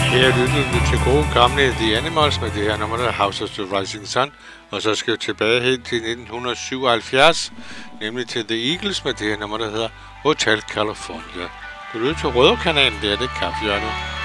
Her lyttede vi til gode gamle The Animals med det her nummer, der House of the Rising Sun. Og så skal vi tilbage helt til 1977, nemlig til The Eagles med det her nummer, der hedder Hotel California. Du lytter til Rødovre-kanalen, det er det Kaffehjørnet.